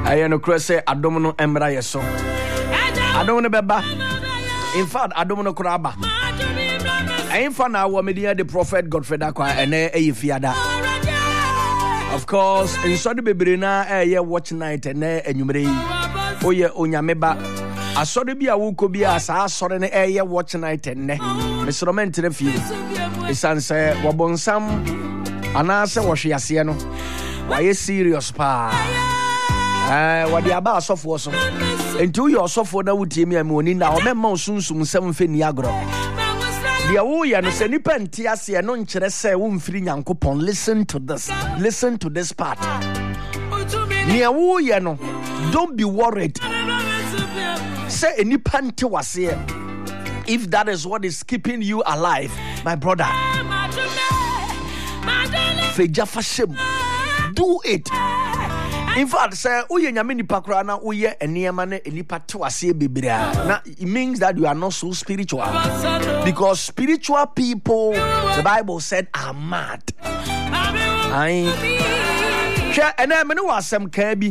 I no crese adomo emra yeso. Adomo no beba. In fact, adomo no kraba. I for now we media the prophet Godfrey Dakwa ene eyifiada. Of course, in so the bebre na watch night ene enwumre yi. Oye onyameba. Asore bi a wuko bi a saa asore ne watch night ene. Mesroment refie. Isanse wabonsam anase wohwe no. Why serious pa? What the aba asofo so. Enti you asofo na wutie mi amoni na o memma osunsum nsem fe ni agro. Dia wo ya no se nipa nti ase no nkyere se wo mfiri Nyankopon. Listen to this. Listen to this part. Nia wo ya no, don't be worried. Say nipa nti wase. If that is what is keeping you alive, my brother. Feja fashem. Do it. In fact, say uye nyame nipa kra na uye enema ne nipa to ase bebrea. Na it means that you are not so spiritual. Because spiritual people, the Bible said, are mad. Aye. Sha ena me no wasem ka bi.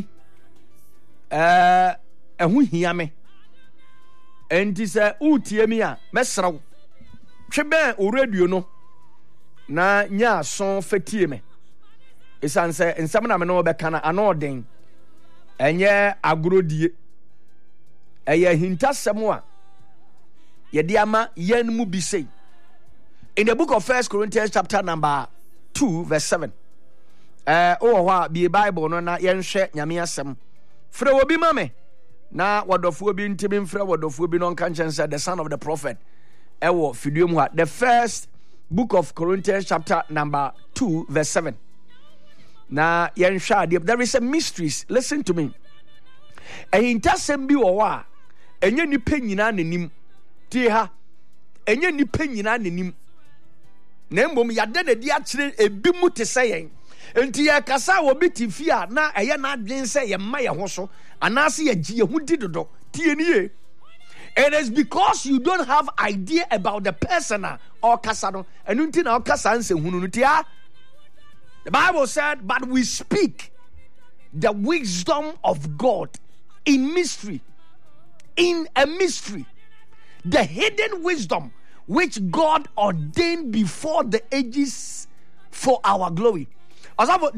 Ehu hia me. Enti se utie mi a mesraw. Hwe ben o radio no. Na nya son fetie me. Isan se nsam na me no be kana anoden enye agrodie eye hintasem a ye de ama yen mu bi sei. In the book of 1 Corinthians chapter number 2 verse 7 ho bi Bible no na yen hwe nyame asem frɛ obi ma me na wadofo obi ntimi mfrɛ wadofo obi no nka nchen say the son of the prophet ewo fidua mu ha. The first book of Corinthians chapter number 2 verse 7. Na yenhwa there is a mysteries. Listen to me. Ehintasem bi wo a enye nipa nyina nanim tie ha enye nipa nyina nanim na mbom yade na di akire ebi mu te sɛ yen enti ye kasa wo bi ti fi a na eye na adwen sɛ ye ma ye ho so anase ye gi ye hu di dodo tie ni ye. It is because you don't have idea about the person or kasa no enu nti na o kasa nse hunu no tie ha. The Bible said, but we speak the wisdom of God in mystery, in a mystery, the hidden wisdom which God ordained before the ages for our glory. For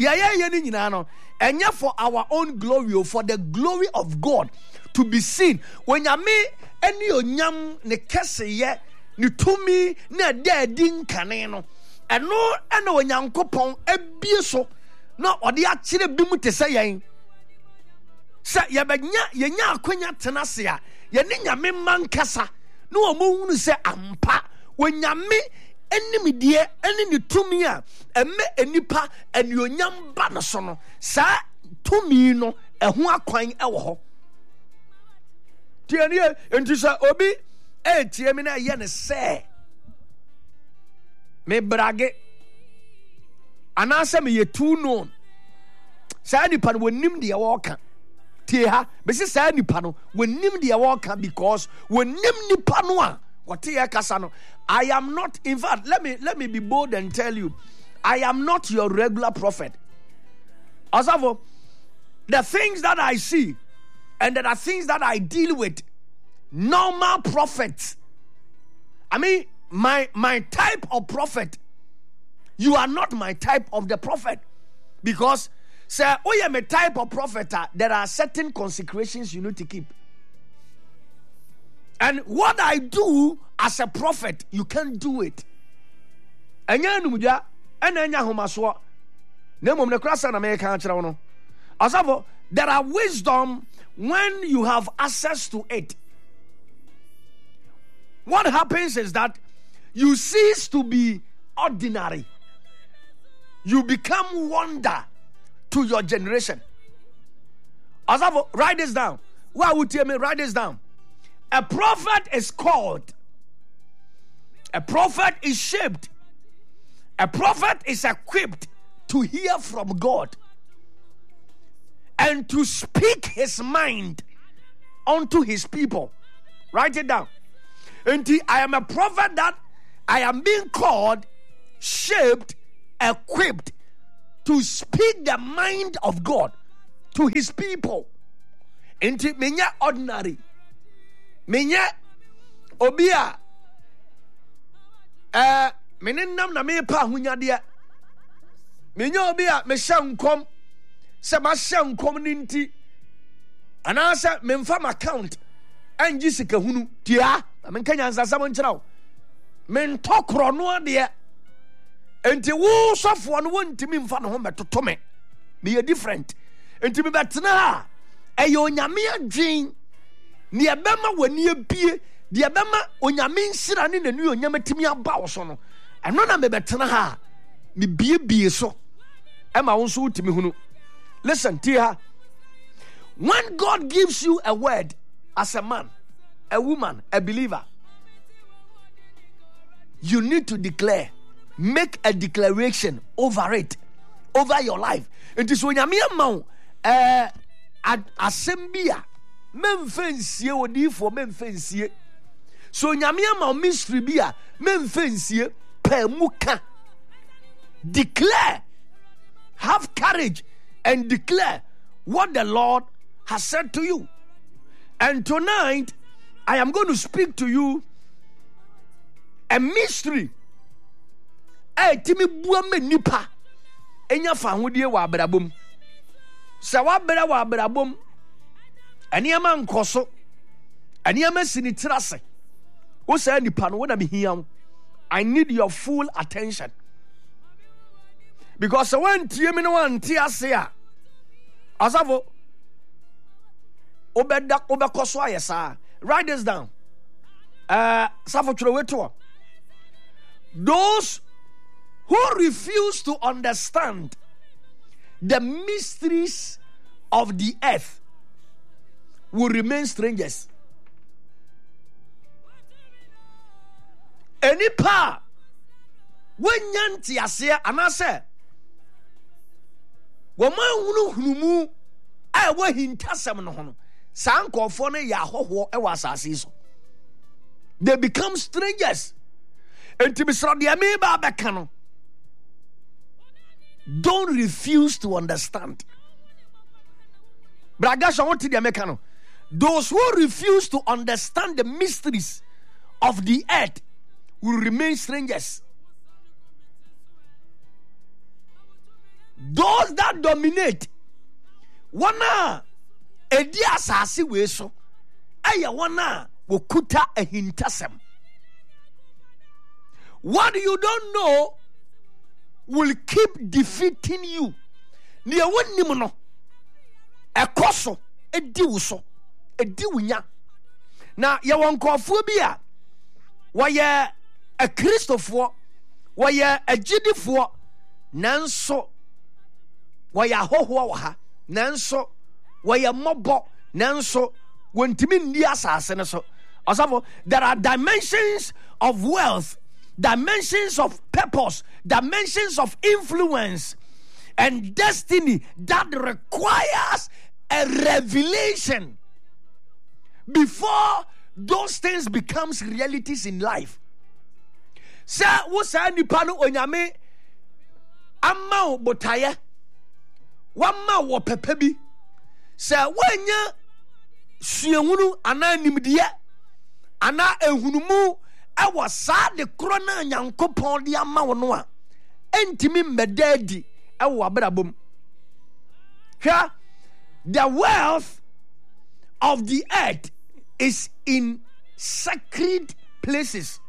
our own glory, for the glory of God to be seen. When you me any onyam ne kese ye ne tumi ne dadin kaneno. Eno Onyankopon ebie so na ode akire bi mu te sɛ yɛn sɛ yɛnya akwanya tenase a yɛne nyame mankasa na ɔmo hunu sɛ ampa onyame enimidie ene ne tumi a emme enipa enionyam ba no so no saa tumi no ɛho akwan ɛwɔ hɔ tie nie enti sɛ obi etie mi na yɛ ne sɛ me brage anase me ye too known sa nipa no wonim de wɔka tie ha be se sa nipa no wonim de wɔka because wonim nipa no a wɔte ye kasa no. I am not, in fact, let me be bold and tell you, I am not your regular prophet. Also, the things that I see and there are things that I deal with, normal prophets. I mean, my type of prophet, you are not my type of the prophet, because say I am a type of prophet. There are certain consecrations you need to keep, and what I do as a prophet, you can't do it. Enya numuja ena enya homaso na mom ne krasa na me kan kire wono asafo. There are wisdom when you have access to it. What happens is that you cease to be ordinary. You become wonder to your generation. Asafo, write this down. Why would you write this down? A prophet is called. A prophet is shaped. A prophet is equipped to hear from God and to speak his mind unto his people. Write it down. And I am a prophet that I am being called, shaped, equipped to speak the mind of God to his people. Enti menya ordinary. Menya obia menenam na me pa hunyade. Menya obia me shankom se ma shankom ninti. Anasa memfa account anji sika hunu tia menkanya nsasa mo nkyiraw. Men tokro no ade. Enti wo sofo no wontimi mfa no ho metoto me. Me different. Enti me betena ha. Eyo nyame adwen. Ni ebema wani abie, di ebema onyame nsira ne nanu onyame timi aba wo so no. Eno na me betena ha. Me bie so. Ema wo so utimi hunu. Listen, tia. When God gives you a word as a man, a woman, a believer, you need to declare, make a declaration over it, over your life. It is when you mean assembia memfensie odi for memfensie. So nyame ma mystery bia memfensie pemuka. Declare, have courage and declare what the Lord has said to you. And tonight I am going to speak to you a mystery. Timi buame nipa enya fa hodie wa abrabom. Sa wa bra wa abrabom aniama nkoso aniama sinitrase. Wo sa nipa no wo na mehia. I need your full attention. Because when tie me no ante ase a asavo obekoso ayesa. Write this down. Safo chroweto. Those who refuse to understand the mysteries of the earth will remain strangers. Any pa when yanti ase anase woman hunu hunumu a wo hintasem no hono sankofo no ya hoho e wasase so. They become strangers. Enti de me ba beka no. Don't refuse to understand. Bragasha what the Americano. Those who refuse to understand the mysteries of the earth will remain strangers. Those that dominate, wana edi asasi we so, aya wana wokuta ehintasem. What you don't know will keep defeating you. Ni ewonimu no ekoso ediwuso ediwunya. Na ye wonkofo bi a woye a Christopher, woye a Jidifo, nanso woye hoho wa ha, nanso woye mobo, nanso wontimi ndi asase ne so. Osafo, there are dimensions of wealth, dimensions of purpose, dimensions of influence and destiny that requires a revelation before those things becomes realities in life. Sa wo sa nipa no onyame amma botaye wamma wo pepe bi sa wanya suehunu ana nimdiye ana ehunumu awa sa de krona nyankopon de ama wo no a entimi mbedadi awo abrabom. Hwa, the wealth of the earth is in sacred places.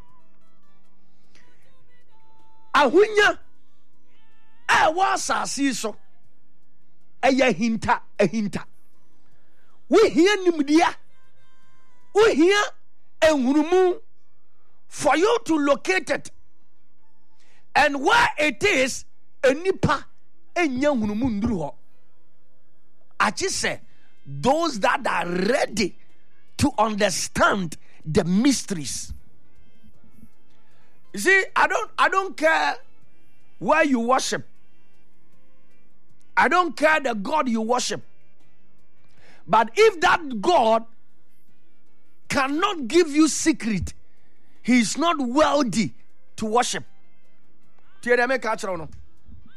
Ahunya awa asasi so aya hinta ehinta. We hear nimdia, we hear enhurumu for you to locate it, and where it is enipa enya hurumu nduru ho. Achi say those that are ready to understand the mysteries. You see, I don't care where you worship. I don't care the God you worship. But if that God cannot give you secret, he is not worthy to worship. Nyame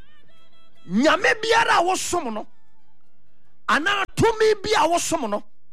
biara wo som no ana tumi bia wo som no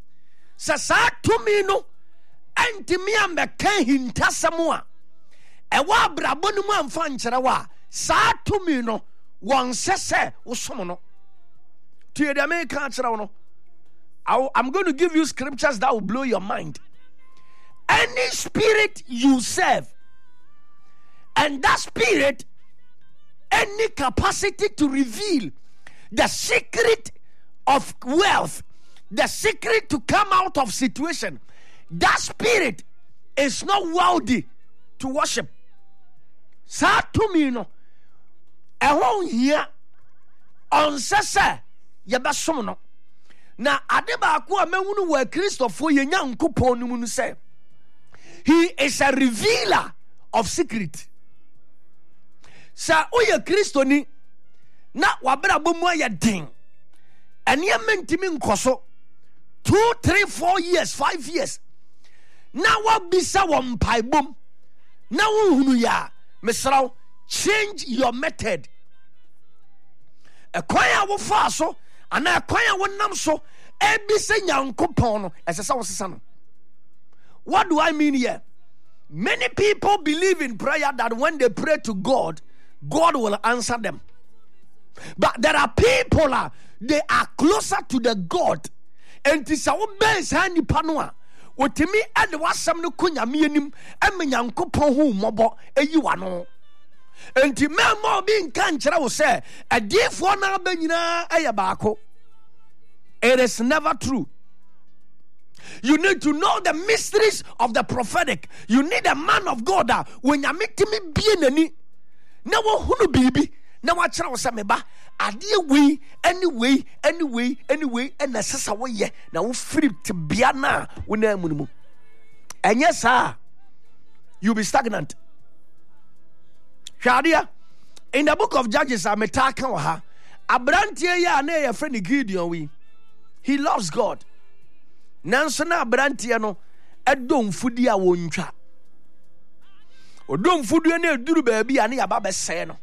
sa to me no antimi ameka hintasem a ewa abrabo no mu amfa nkyere wa sa to me no won sese wosom no to the American kyere no. I'm going to give you scriptures that will blow your mind. Any spirit you serve, and that spirit, any capacity to reveal the secret of wealth, the secret to come out of situation, that spirit is not worthy to worship. Sa to me no, ehon here on sese yebesom no. Na ade baako a mehunu wa Christopher ye Nyankopon no mu no say he is a revealer of secret. Sa oye Christoni na wabra bomu aye den ene mentimi nkoso 2 3 4 years 5 years na wabisa wo mpai bom na wo hunu ya mesraw change your method. Ekwan a wo fa so ana kwan a wonam so ebise Nyankopon no esesa wo sesa no. What do I mean here? Many people believe in prayer that when they pray to God, God will answer them. But there are people they are closer to the God. And tisa wo ben sa nipa no a wotimi ade wasam no konyame anim eme Nyankopon hu mobo eyiwa no. Enti memo bi nka nkyere wo se adifo na ba nyina eye baako. It is never true. You need to know the mysteries of the prophetic. You need a man of God when you meet me bie nani na wo hunu bibi na wa kyerɛ wo sɛ meba ade we anyway and sesa wo ye na wo free to bia na wo na mu mu. And yes sir, you be stagnant. Shadia in the book of Judges ametaka wa ha abrantie ya na ye friend Gideon we. He loves God. Nanso na abrantie no edom fudi a wontwa. Odom fudi na eduru baabi ane yaba bese no.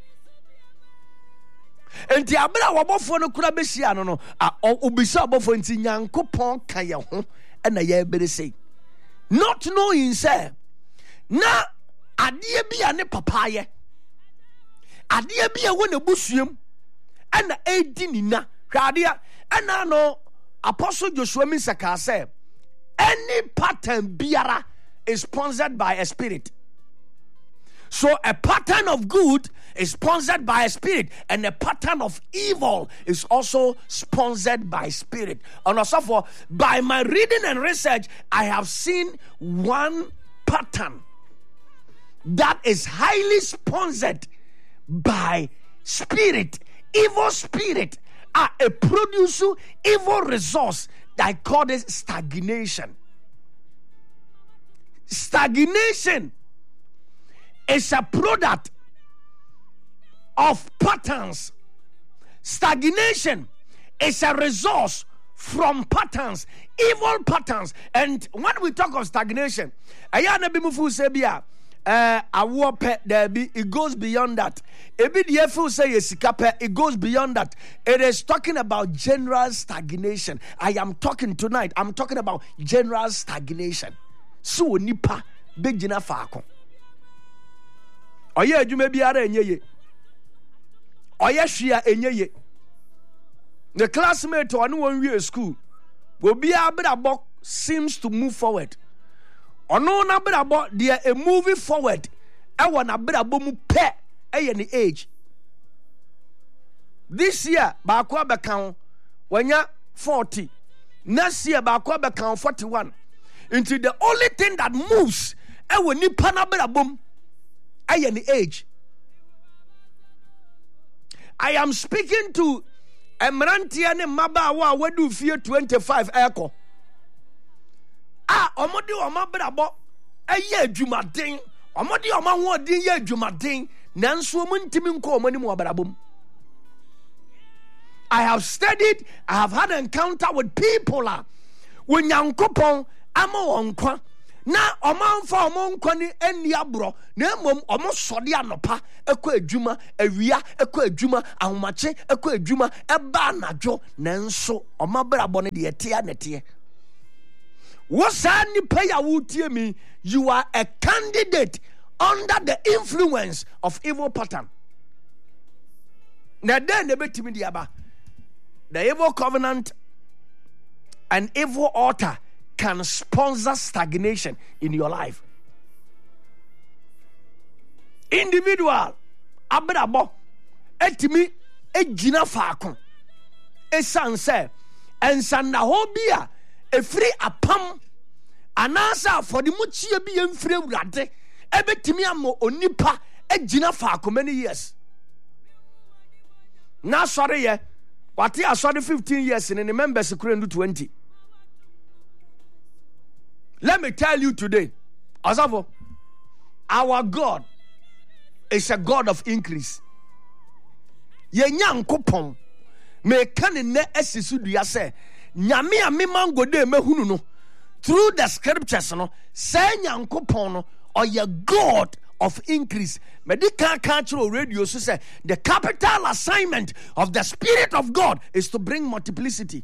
Enti abra wabofo no kura besia no no obisa abofo enti Nyankopon ka ye ho na ye bere sei. Not knowing say na ade bia ne papa ye. Ade bia wo na busuam na edi nina. Hwade na no Apostle Joshua Misaka said, any pattern biara is sponsored by a spirit. So a pattern of good is sponsored by a spirit, and a pattern of evil is also sponsored by spirit. And also for by my reading and research, I have seen one pattern that is highly sponsored by spirit, evil spirit. A producer evil resource that I call this stagnation. Stagnation is a product of patterns. Stagnation is a resource from patterns, evil patterns. And when we talk of stagnation, it goes beyond that. It goes beyond that. It is talking about general stagnation. I am talking tonight. I'm talking about general stagnation. So nipa begina faako. Oye adwuma biara enyeye. Oye hwea enyeye. The classmate one wie school. Obi abrabo seems to move forward. Ono na brabo dia a moving forward e na brabo mu pe e ni age. This year baako abekan wanya 40. Next year baako abekan 41. Into the only thing that moves e nipa na brabo e ni age. I am speaking to Emrantia ne Mabawa wadu fie 25 eko. Omodi omabrabo eye adwumaden omodi omahodi ye adwumaden nanso omuntimi nko omani mu abrabom. I have studied, I have had an encounter with people when Nyankopon ama wonkwa na omanfa omonkwa ni eni abro na mom omosode anopa ekọ adwuma awia ekọ adwuma ahomache ekọ adwuma eba anadwo nanso omabrabo ne de tie anete. What's any pay a would me? You are a candidate under the influence of evil pattern. Now then the evil covenant and evil altar can sponsor stagnation in your life. Individual abrabo etimi ejina faako esan se ensanna ho bia efiri apam anasa for the muchie bi emfiri awurade ebetimi amo onipa ejina faako many years. Na sorry ye wati asori 15 years in the members kure 20. Let me tell you today, Asafo, our God is a God of increase. Ye nyankopon me kanene esisu dua se nyame a me mango de mehunu no through the scriptures no say nyankopon no or ye God of increase. Medical cultural radio so say the capital assignment of the Spirit of God is to bring multiplicity.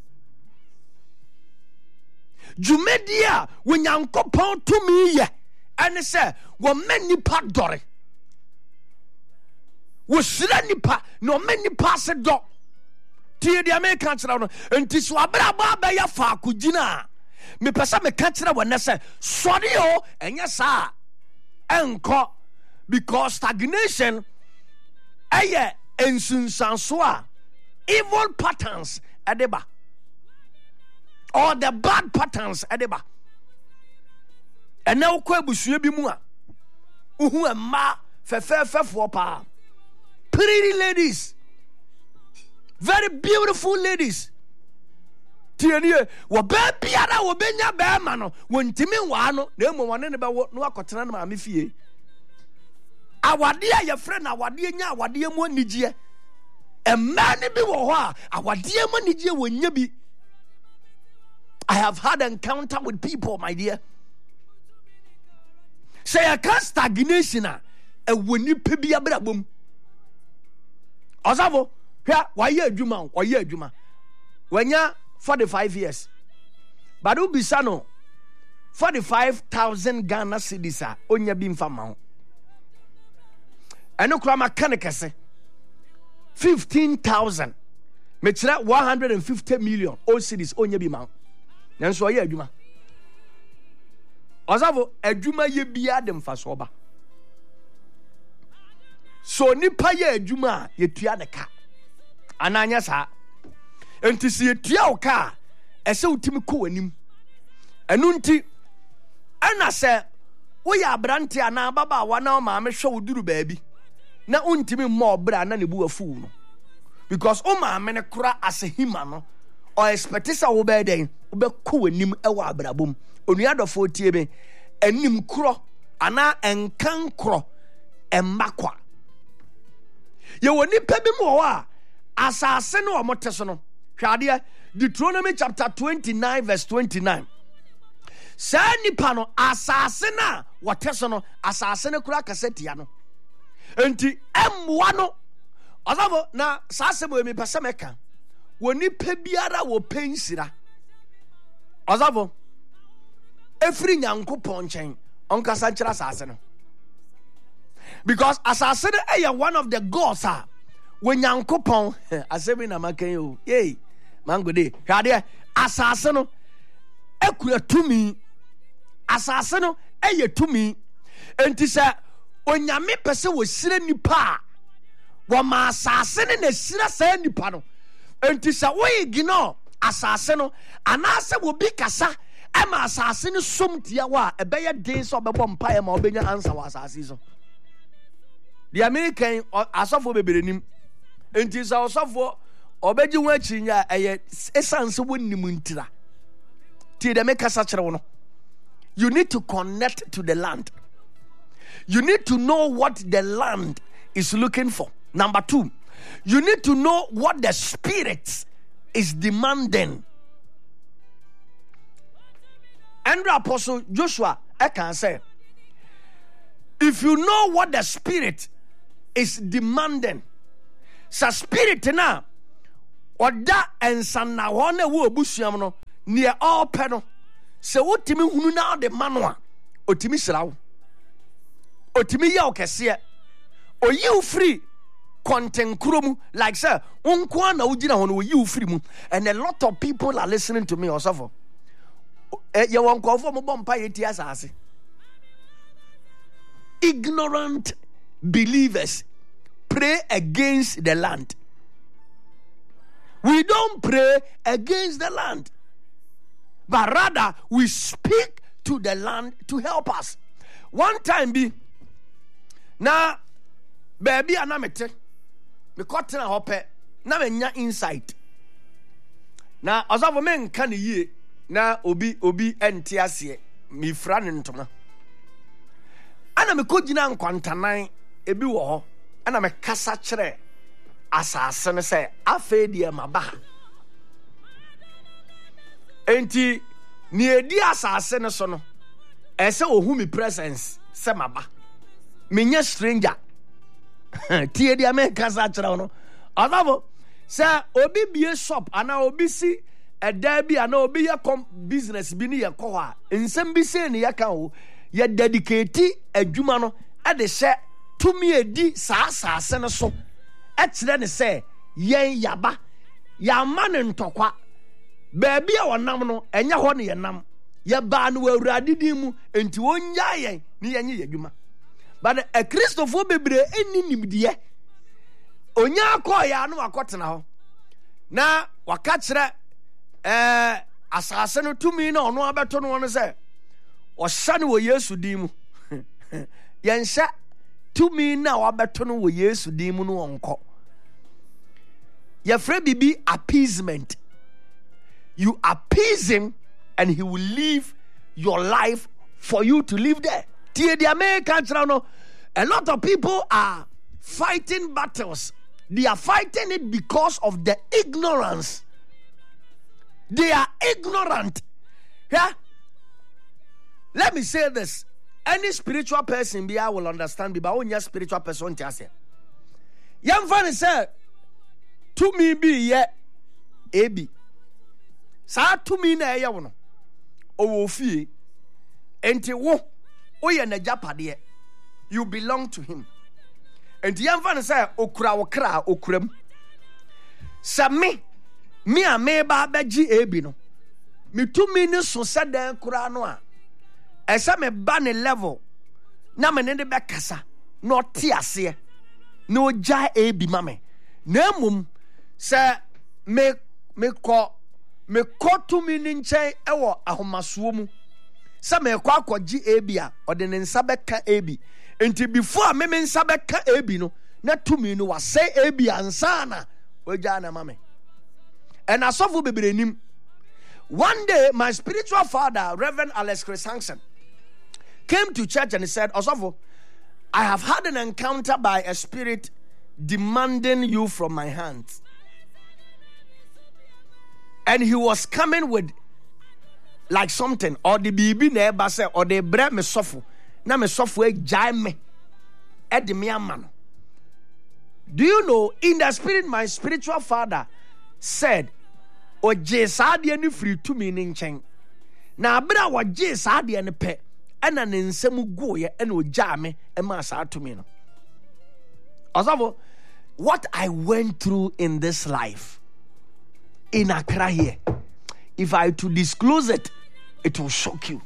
Jumedia when yankopon to me ye and say wo many part dore wo sira nipa no many pass do tie dia me ka kira no enti so abraba ba ya fa kugina me pesa me ka kira wo ne say sori o enye sa enko because stagnation eye ensunsanso a evil patterns edeba or the bad patterns edeba ena ukwa busue bi mu a uhu emma fefefefo pa pretty ladies, very beautiful ladies. Tienie wo ba biara wo benya ba ma no wontimi wa no na emu wone ne ba wo no akotena na ma fie awade a ye frɛ na awade nya awade mu anigye emma ne bi wo ho a awade mu anigye wonya bi. I have had encounter with people, my dear, say I can't stagnation a woni pe bi abrabom Osavo hwa waye adwuma wanya 45 years but u bisa no 45,000 Ghana cedis a onya bi mfa ma ho eno kura makanikese 15,000 me kira 150 million o cedis onya bi ma ho nanso waye adwuma Osavo adwuma ye bia de mfa so ba so nipa ye adwuma ye tua ne ka ananya sa enti se ye tua o ka ese utimi ko anim enu nti ana se wo ya abrante ana baba wa na ma me hwe wuduru baabi na untimi mo obra na ne bu afu no because o ma me ne kura asehima no o expect sa wo be den wo be ko anim e wa abrabom onuadofo tie be anim kro ana enkan kro emmakwa ye woni pa bi mo wa asase no o moteso no hwade Deuteronomy chapter 29 verse 29 sa nipa no asase na woteso no asase ne kura kasetia no enti emwa no ozavo na sase bo mi pese meka woni pa biara wo pensira ozavo efri nyankopon chen onkasa nkyira asase no because asase no eye one of the gods when nyankopon asemi na makan yo yey mango de hwade asase no ekura tumi asase no eye tumi enti se onyame pese wo sire nipa wo ma asase ne na sire sa nipa no enti se wo igino asase no anase wo bi kasa ema asase ne somtia wa ebeye den so obebo mpa ma obenya answer wa asase so the American asofo beberenim enti sa osofo obeji ho achinya eye esanse wonim ntira ti de mekasa kire wo no you need to connect to the land. You need to know what the land is looking for. Number 2, you need to know what the spirit is demanding. And Apostle Joshua, I can say, if you know what the spirit is demanding, sa spirit na oda ensana wona wo obusuam no near all peno se wotimi hunu na de manoa otimi sirawo otimi ya okese oyi free content kromu like say unko na ugina ho no oyi free mu and a lot of people are listening to me osofo ye won kofo mo bompa yeti asase ignorant believers pray against the land. We don't pray against the land, but rather we speak to the land to help us. One time be na baby anamete me kotena hope na menya insight na osafo men kan yie na obi ente ase me fra ne ntoma ana me kogina nkwantanan ebi wo ho ana me kasa kire asase ne se afa die maba enti ni edi asase ne so no ese ohu mi presence se maba menya stranger tie dia me kasa kire no osafo se obi bie shop ana obi si eda bi ana obi ye business bi ni ye ko ha nsem bi se ni ye ka ho ye dedicate adwuma no e de hye tumi edi saasase ne so e kire ne se yen yaba ya ma ne ntokwa baabi a wonam no enya ho ne ye nam ye ba no awurade din mu enti wonnya yen ni yenye yadwuma but a Christopher bebre eni nimdiye onya akoya no akotena ho na waka kire asase no tumi na ono abeto no no se o sane wo Yesu din mu yensha tumi na wabeto no wo Yesu din mu no onko ye frɛ bibi appeasement. You appease him and he will live your life for you to live there. Tie the American no, a lot of people are fighting battles. They are fighting it because of the ignorance. They are ignorant. Yeah. Let me say this. Any spiritual person be I will understand, but only a spiritual person just say. Young fan say, to me be ye ebi. Sa to me na ye wono. O fie. Enti wo ye na japade. You belong to him. Enti young fan say okura wo kra okuram. Sa me a me ba beji ebi no. Me to me ne so sadan kura no a. Esa me ba ne level na me ne be kasa no te ase no ja ebi mame na mum se me ko to me ni nchen ewo ahomaso mu se me ko akogye ebi a ode ne nsa beka ebi enti before me nsa beka ebi no na to me no wase ebi ansa na oja na mame and asofu beberenim. One day my spiritual father Reverend Alex Chris Hansen came to church and he said, Osofo, I have had an encounter by a spirit demanding you from my hands. And he was coming with like something, or the bibi neba say, or the bre me sofo, na me sofo e jai me, e de me amano. Do you know, in the spirit, my spiritual father said, o je saadi ni free to me ninchen. Na abra wa je saadi ni pe. Ena ne nsemu goye ena ogya me e ma sa to me no. Osavo, what I went through in this life in Accra here, if I to disclose it, it will shock you.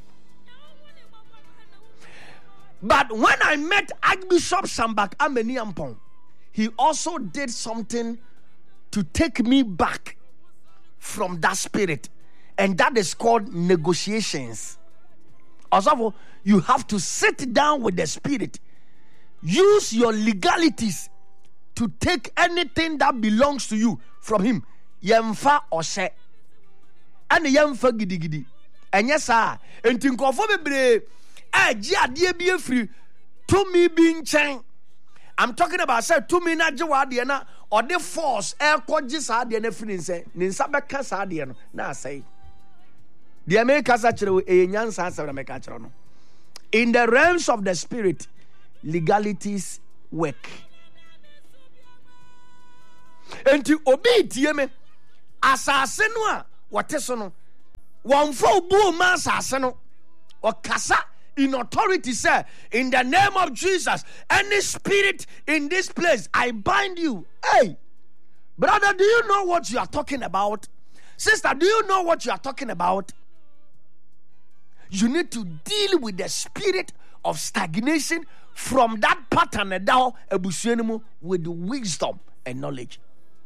But when I met Archbishop Sambak Ameni Ampong, he also did something to take me back from that spirit, and that is called negotiations. Also, you have to sit down with the spirit. Use your legalities to take anything that belongs to you from him. Yemfa ose. And yemfa gidi. And yes, sir. And think of bebre. Dear be free. To me being chain. I'm talking about say to me na jawadiana or the force air codges are the free say. Ninsabeka sadiano. Na say. The Americans actually a nyansa America. In the realms of the spirit, legalities work. And to obey TM, assassin, what is on one for boom asaseno or kasa in authority, sir, in the name of Jesus, any spirit in this place, I bind you. Hey, brother, do you know what you are talking about? Sister, do you know what you are talking about? You need to deal with the spirit of stagnation from that pattern with wisdom and knowledge.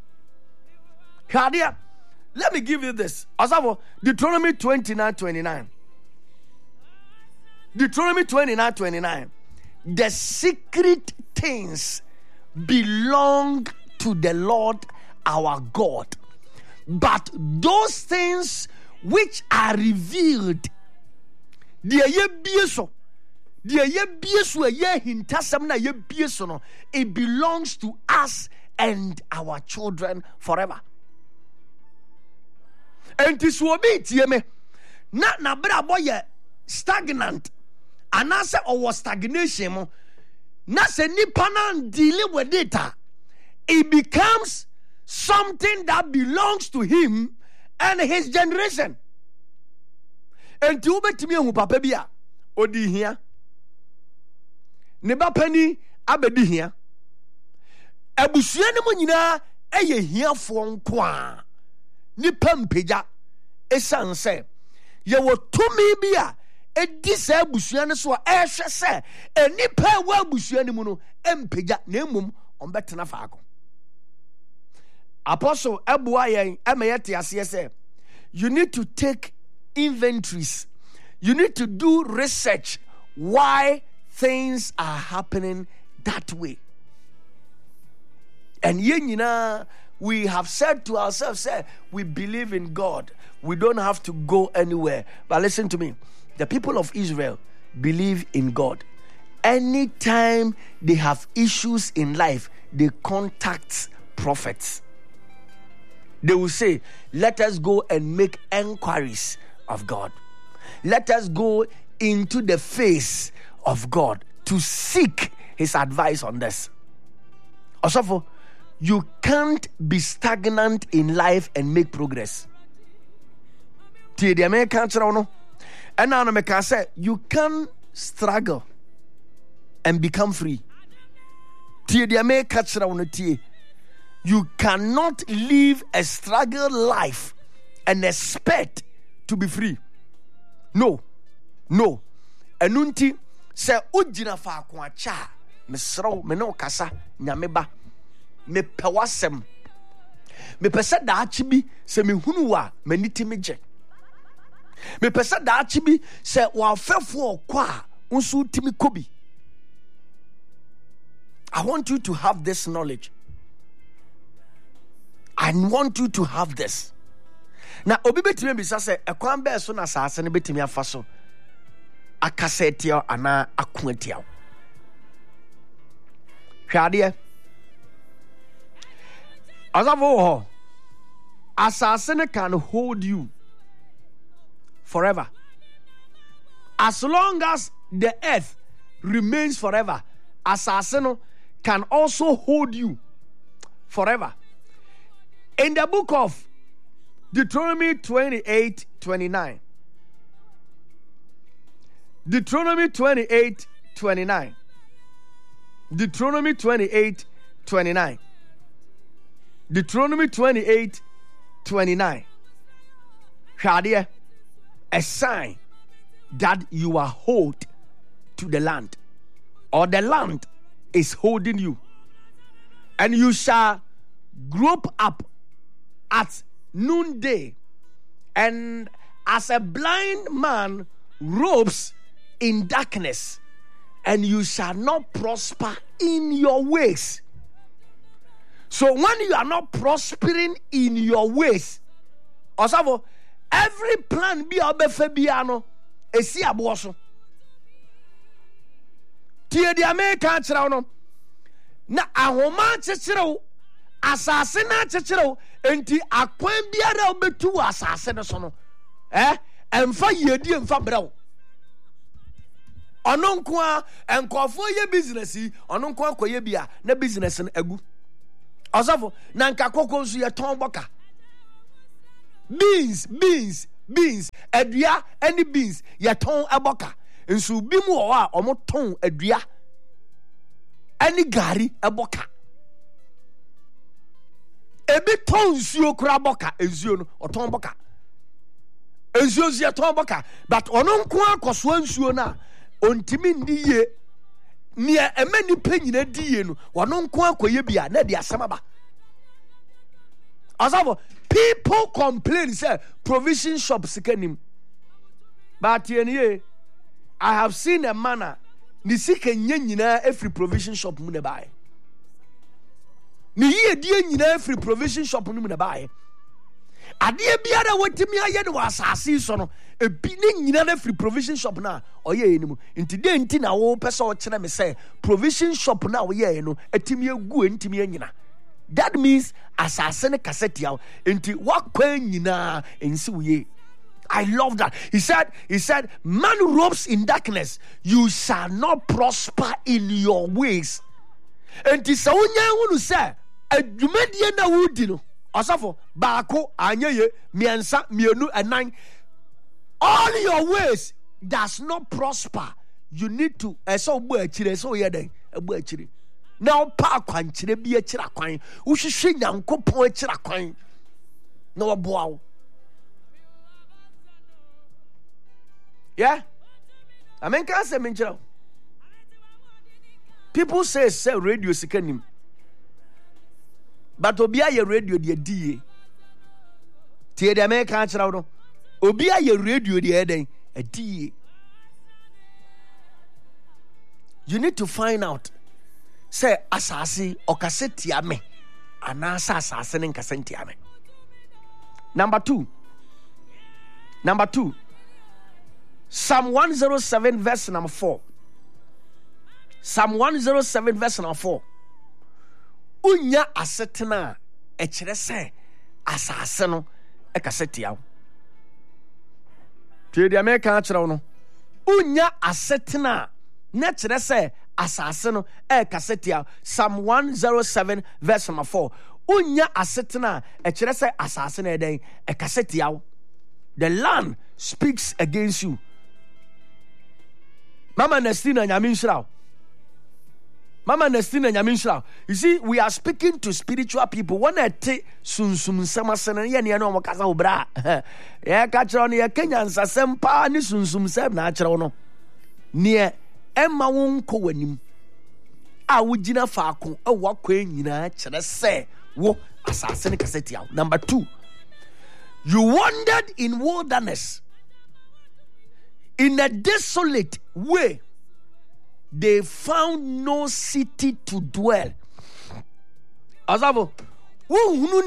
Let me give you this. Deuteronomy 29:29. Deuteronomy 29:29. The secret things belong to the Lord our God, but those things which are revealed, it belongs to us and our children forever. And this will be na bra boy stagnant, and answer or stagnation. Na se nipa na deal with it, it becomes something that belongs to him and his generation. And to bet me who papa bia odi here. Ne ba pani abedi here. Abusua ne mo nyina eye hiafo nko a. Nipa mpeja esan se ye wo tumi bia edi se abusua ne so a ehwe se enipa wa abusua ne mu no empeja na emum ombetena faako. Apostle Ebua yen emeyete ase se you need to take inventories. You need to do research why things are happening that way. And we have said to ourselves, we believe in God. We don't have to go anywhere. But listen to me. The people of Israel believe in God. Anytime they have issues in life, they contact prophets. They will say, let us go and make enquiries of God. Let us go into the face of God to seek his advice on this. Also, you can't be stagnant in life and make progress. And now I say you can struggle and become free. You cannot live a struggle life and expect to be free. No. Enunti se ujina fa kwa cha mesro me no kasa nyameba me pewasem me pese da achibi se me hunu wa maniti meje me pese da achibi se wa fefo kwa unsu timi kobi. I want you to have this knowledge. I want you to have this. Now, obi betimi bisa se ekwan be so na saase ne betimi afa so akasetia ana akuatia. Hwade azavo asase ne can hold you forever. As long as the earth remains forever, asase no can also hold you forever. In the book of Deuteronomy 28:29. Deuteronomy 28:29. Deuteronomy 28:29. Deuteronomy 28:29. Shadia, a sign that you are hold to the land, or the land is holding you, and you shall grow up at noonday, and as a blind man ropes in darkness, and you shall not prosper in your ways. So when you are not prospering in your ways, also every plan be obefebiano esi aboso tie dia me ka kire no na ahoma kire asase na kire enti akwan biara obetu asase no so no emfa yedi emfa brew ononko a enkofo ye business yi ononko akoye bia na business no agu osofo na nka kokko nso ye ton boka beans beans adua any beans yeton eboka nso bi mu o a omoton adua any gari eboka ebi ton nsuo kura boka nsuo no oton boka nsuo zia ton boka but ono nko akoso nsuo na ontimi ndiye nia emani penyina diye no ono nko akoye bia na de asamaba asafo people complain say provision shop sikanim but yenie I have seen a man ni sika nyina every provision shop mu ne bae ni ye die nyina every provision shop mu ne bae ade biara wotimi aye de wasase so no ebi ne nyina every provision shop na oye enimu nti de nti na wo pese o kire me say provision shop na wo ye no atimi agu ntimi anyina. That means asase ne kaseti yaw nti wakwa nyina ensi wo. I love that. He said, man robes in darkness, you shall not prosper in your ways. And this would say, a Jumedian Woodino, Osafo, Bako, Anyaye, Miansa, Mianu, and nine. All your ways does not prosper. You need to, so chile, so yede, a chile. Now, Parkwan, chile be a chiraquine, who should sing down, copo chiraquine. No, bow. Yeah, I mean, can't say mention. People say radio sikanim, but obia ye radio de die. Tie de me can't chira. Obia ye radio de eden a die. You need to find out. Say asasi o kaseti ame, anasa asasi nen kaseti ame. Number two. Psalm 107 verse number 4. Psalm 107 verse number 4. Unya asetena echire se asase no ekaseti yawo. Tie dia me kan akire no. Unya asetena na chire se asase no ekaseti yawo. Psalm 107 verse number 4. Unya asetena echire se asase no eden ekaseti yawo. The land speaks against you. Mama Nestina Nyamin Shroud. You see, we are speaking to spiritual people. When I take sunsum samasana ya no mokasa obra. Ya kachro ne Kenya nsasempa ni sunsum sem na achro no. Ne emma won ko wanim. A wugina faako e wakwa nyina kire se wo asase ne kaseti yawo. Number 2. You wandered in wilderness. In a desolate way, they found no city to dwell. Azavo, uhunu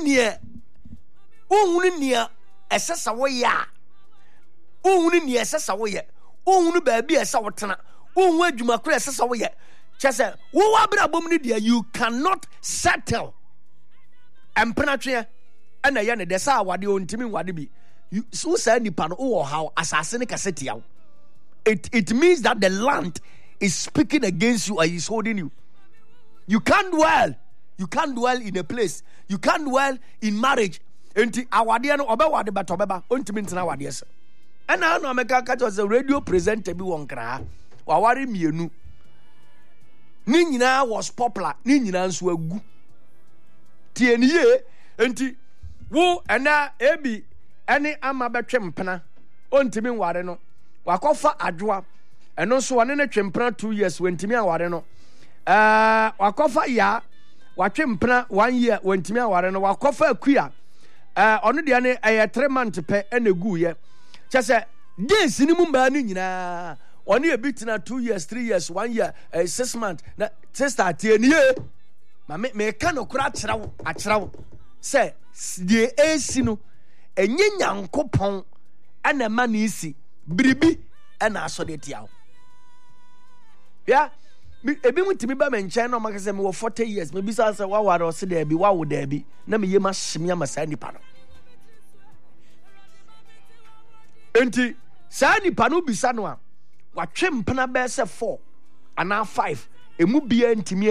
nia esesa wo ya. Uhunu nia esesa wo ye. Uhunu baabi esa wotena. Uhunu adwuma kra esesa wo ye. Chese, wo wa bra bom ni dia you cannot settle. Empenatwe ana ye ne desa awade ontimi wade bi. So say nipa no wo how asase ne kaseti yawo. It means that the land is speaking against you and is holding you. You can't dwell in a place. You can't dwell in marriage. Enti awade no obewade batobeba ontimi ntina awade se. Ana no ameka catch us a radio presenter bi won kra. Waware mienu. Ni nyina was popular, ni nyina nso agu. Tie ni ye enti wo ana ebi ene ama betwe mpena ontimi nware no. Wakofa adwa eno so wane ne twempena 2 years wentimi aware no wakofa ya watwempena 1 year wentimi aware no wakofa akua ono de ne 3 months pe enegu ye chese days ni mu mba ni nyina ono e bitina 2 years 3 years 1 year 6 months na sister tie ni ye ma me ka no kura akirawo se die esi no enye nyankopon ana ma na isi bribi ana asode tiawo ya ebi mutimi ba menchen no makase me wo 40 years me bisa say waware ose da bi wawo da bi na me yema himya masa nipa no enti sa nipa no bisa no a watwe mpena be se 4 ana 5 emu bia ntimi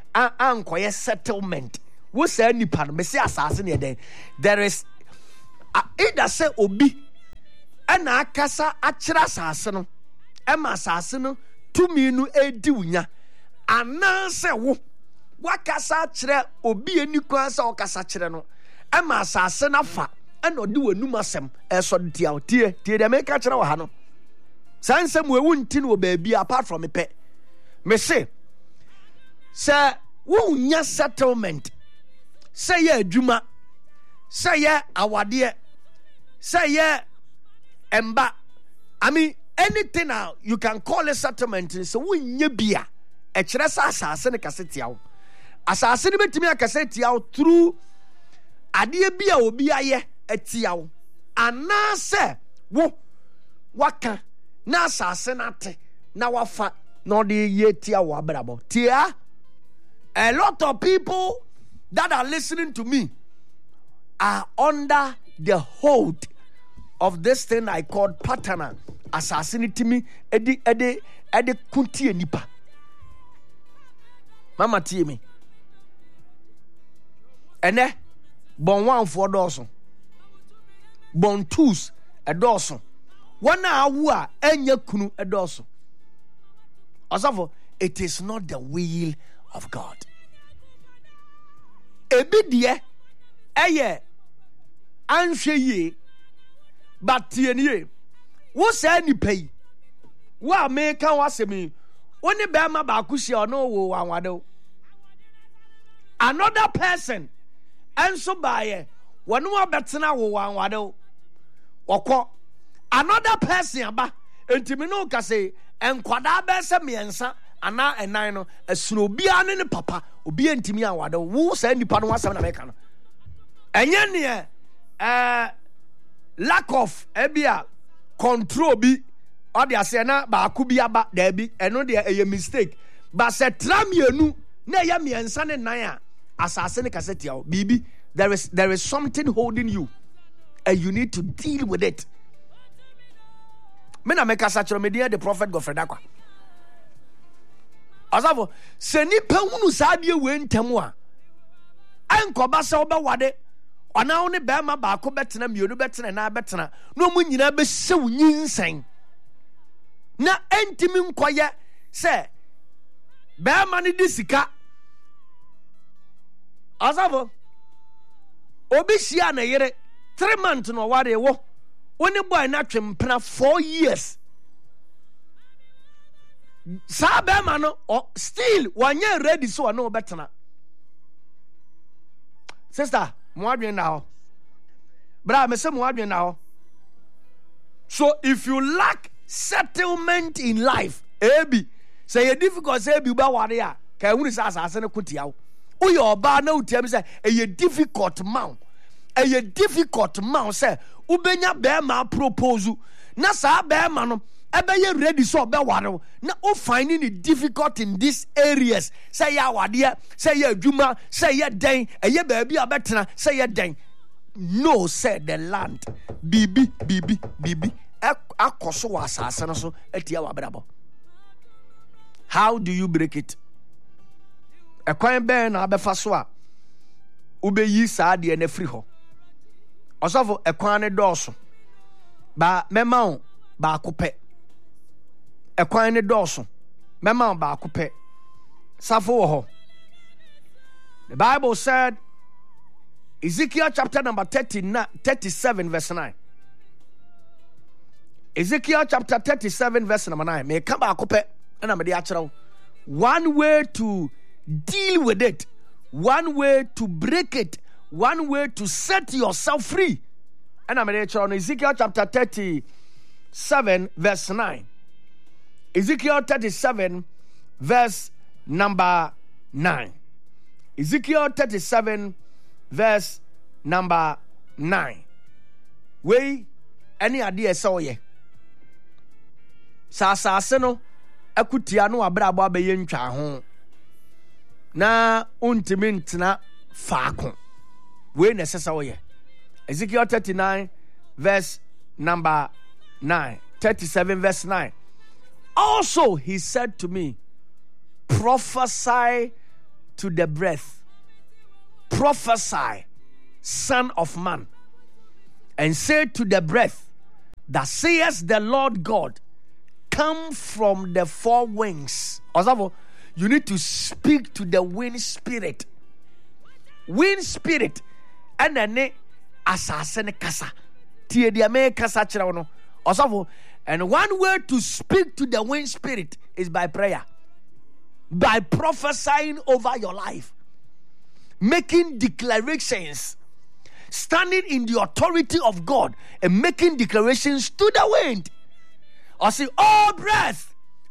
ankoye settlement wo sa nipa no me se asase ne den there is either say obi ɛna akasa akyerɛ asase no ɛma asase no tumi no edi wunya anaasɛ wo wakasa akyerɛ obi ani kwan sɛ ɔkasa kyerɛ no ɛma asase no afa ɛna ɔde w'anum asɛm ɛsɔ de tia tie deɛ meka kyerɛ wɔ ha no saa nsɛm wo nti no wɔ baabi apart from pɛ me se sɛ wonya settlement sɛ yɛ adwuma sɛ yɛ awadeɛ sɛ yɛ emba I mean anything now you can call a settlement so wonya bia ɛkyerɛ sɛ asase ne kase tia wo asase ne betumi akase tia wo through adeɛ bi a obi ayɛ atia wo anaasɛ wo waka na asase na te na wafa na ɔde yɛ tia wo abrabɔ tia a lot of people that are listening to me are under the hold of this thing I call pattern assassinity edi kuntie nipa mama tie me ene bon wanfo dɔɔso bon twos ɛdɔɔso wɔn a awu a ɛnyɛ kunu ɛdɔɔso ɔsɔfo it is not the will of God ebi deɛ ɛyɛ anhwɛ yie but tie nie wo sɛ nipa yi wo a meka wasɛm yi wo ne bɛrima baako hyia ɔno wo wanwade another person ɛnso baayɛ wɔne wabɛtena wo wanwade wɔkɔ another person aba ntimi no ka sɛ nkwadaa bɛsɛ mmiɛnsa anaa ɛnan no ɛsono obiara ne papa obiara ntimi anwade wo sɛ nipa no wasɛm na meka no ɛnyɛ neɛ lack of ebia control bi ɔde asɛ na baako bi aba daabi ɛno deɛ ɛyɛ mistake but sɛ tra mienu na ɛyɛ mmiɛnsa ne nan a asase ne kasa tia wo biribi there is something holding you and you need to deal with it me na me kasa kyerɛ me deɛ the prophet Godfrey Dakwa asafo sɛ nipa hunu saa deɛ wei ntɛm a ɛnkɔba sɛ wobɛwade ɔna wo ne bɛrima baako bɛtena mmienu bɛtena na bɛtena na ɔmo nyinaa bɛhyɛ wo nyinsɛn na ɛntimi nkɔyɛ sɛ bɛrima no di sika asafo obi hyia na yere 3 months no ɔware wo ne boy na twempena 4 years saa bɛrima no still wɔnyɛ ready so ɔno bɛtena sister moadwen na ho bra me se moadwen na ho so if you lack settlement in life ebi say you difficult say bi ba ware a ka ehunu say asase ne kotia wo uye oba na utiam say e difficult man say ubenya be ma propose na sa be ma no ebe ye ready so be ware na o finding it difficult in these areas say ya wade say ya adwuma say ya den eye ba bi abetena say ya den no say the land bibi akoso wa asase no so atia wa brabo. How do you break it? Ekwan ben na abefa so a ubeyi saa de na free ho osofo ekwan ne dɔɔso ba mema o ba akopɛ ekwan ne dɔɔso mema o ba akopɛ safo wo ho. The Bible said Ezekiel chapter number 37 verse 9. Ezekiel chapter 37 verse number 9. Me ka ba akopɛ na me de akyerɛw. One way to deal with it, one way to break it, one way to set yourself free. And I'm going to Ezekiel chapter 37 verse 9. Ezekiel 37 verse number 9. Ezekiel 37 verse number 9. We any idea so ye sa no akutia no abrabo abaye ntwa ho na untimi ntena faako we necessary wo ye. Ezekiel 39 verse number 9, 37 verse 9. Also he said to me, prophesy to the breath, prophesy, son of man, and say to the breath, that says the Lord God, come from the four winds. Also, you need to speak to the wind spirit. Wind spirit. And then asasene kasa. Tie dia me kasa kira no. Also, and one way to speak to the wind spirit is by prayer. By prophesying over your life. Making declarations. Standing in the authority of God and making declarations to the wind. Or say, oh breath,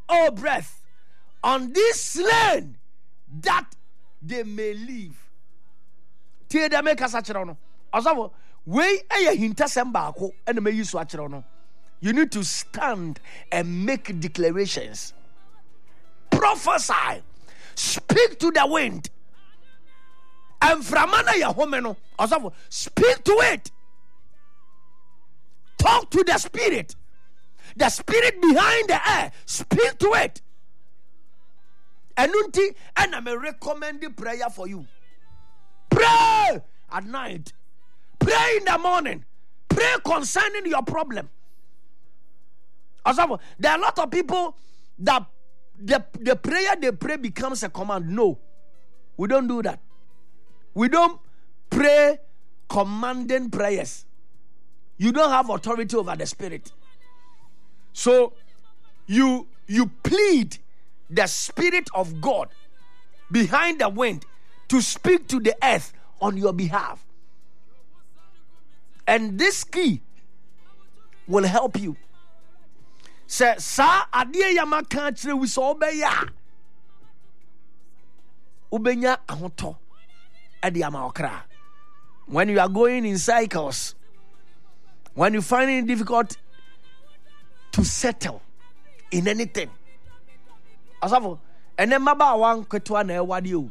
on this land that they may live. Tie dem make kasa kire no. Osafo, we eye hinta sem baako ene me yiso a kire no. You need to stand and make declarations. Prophesy. Speak to the wind. And framana ya home no. Osafo, speak to it. Talk to the spirit. The spirit behind the air. Speak to it. And I may recommend the prayer for you. Pray at night. Pray in the morning. Pray concerning your problem. Also, there are a lot of people that the prayer they pray becomes a command. No, we don't do that. We don't pray commanding prayers. You don't have authority over the spirit. So you plead the spirit of God behind the wind to speak to the earth on your behalf. And this key will help you. Say, sa adie yama kan kire wi so obeya. Ubenya ahoto ade yama okra. When you are going in cycles, when you find it difficult to settle in anything. Asafo, ene maba wan ketua na ewade o.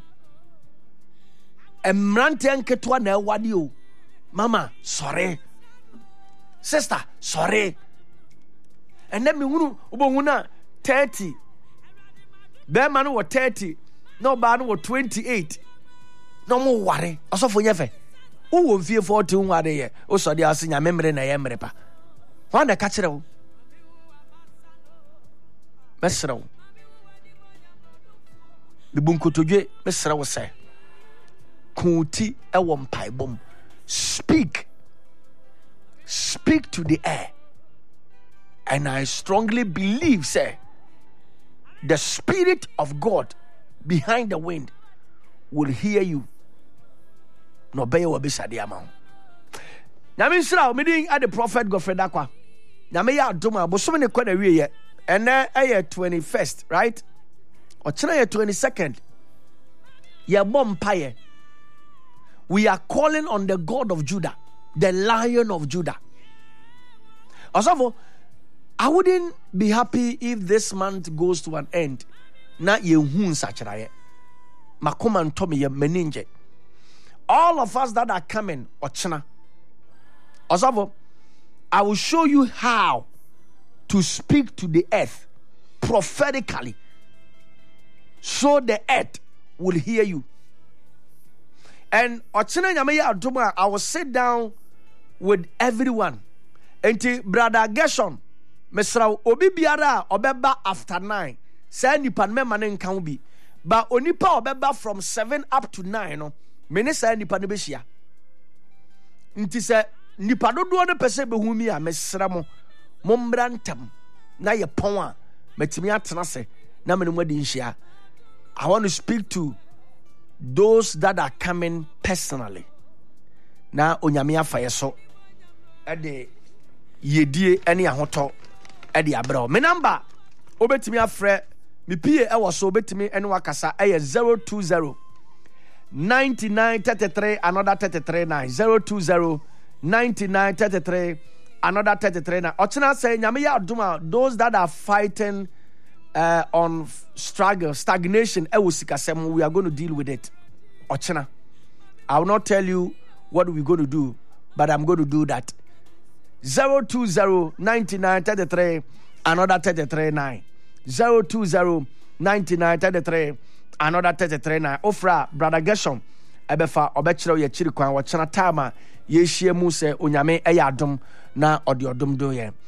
Emrante ketua na ewade o. Mama, sorry. Sister, sorry. And then me hunu ubonguna 30. Be man wo 30. No ba no 28. No mo ware. Asafo nyefe. Wo mfie 40 ware ye. O so de ase nya memre na ye mre pa. Wan da ka kire wo. Mesra wo. Bibunkotoje mesra wo se. Kuti ewo mpaibom. Speak to the air. And I strongly believe, sir, the spirit of God behind the wind will hear you. No be wo bisa dia ma. Nyame sira me din at the prophet Godfrey Dakwa. Nyame ya adoma bosom ne kwa na wie ye. Ene eye 21st, right? O kire ye 22nd. Ye bom paye. We are calling on the God of Judah, the Lion of Judah. Also, I wouldn't be happy if this month goes to an end. Na yehun sachiraye. Makoma ntomi ye meninje. All of us that are coming, ochina. Also, I will show you how to speak to the earth prophetically, so the earth will hear you. And I will sit down with everyone. Enti brother Gershon, Mesra obi biara obeba after 9. Say nipa me mane nkan bi. Ba onipa obeba from 7 up to 9 no. Me ne say nipa ne be hia. Nti say nipa dodo ne pese be hu mi a mesra mo. Mo mbrantam na ye pon a metimi atena se na me ne mo di nhia. I want to speak to those that are coming personally. Na onyame afaye so ade yedie ene ahoto ade abra. Me number obetimi afre me pie e wo so obetimi ene wakasa eye 020 9933 another 339 020 9933 another 339. Ochina say nyame ya aduma those that are fighting on stagnation, we are going to deal with it. Ochina, I will not tell you what we're going to do, but I'm going to do that. 020 9933 another 339 020 9933 another 339. Ofra brother Gershon ebefa obechiro ye chiri kwan wo chena time yɛhyia mu sɛ onyame ɛyɛ adom na ɔde ɔdom do yɛn